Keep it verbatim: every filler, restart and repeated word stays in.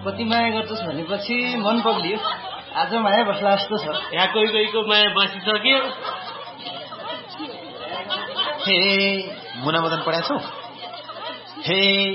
कति माया गर्छस् भनेपछि मन पग्लियो। आज माया बस्ला जस्तो छ। यहाँ कोही कोहीको माया बसिसक्यो। हे मुना मदन पढाएको छौ? हे